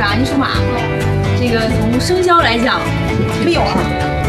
啊，你属马，这个从生肖来讲， 没有啊。